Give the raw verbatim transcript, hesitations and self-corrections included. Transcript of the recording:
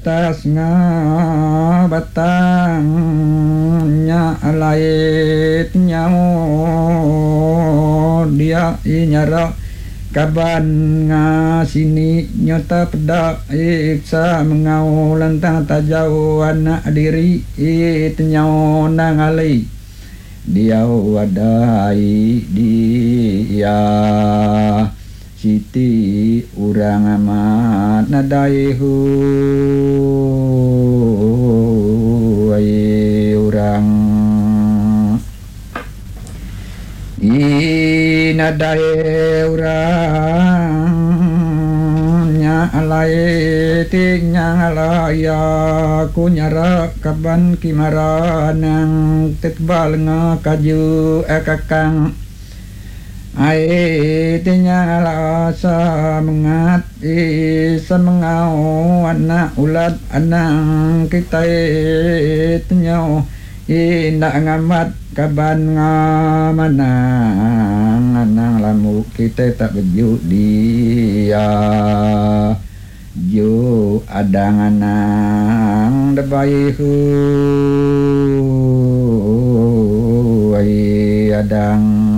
batas nga batang nya alait nyao dia inyara kaban nga sini nyota peda iksa mengau lantang tajau anak diri it nyao nang alai dia wadai dia Siti urang amat nadai hu ai urang i nadai urang nya alai tinya alaya kunyara kaban kimara nang tetbal nga kaju ekakang ai tinya alasa mengat isa mengau anak ulat anang kita tinya indak ngamat kaban ngamanang anang lamu kita tak bejuk dia jo adang anang debai hu ai adang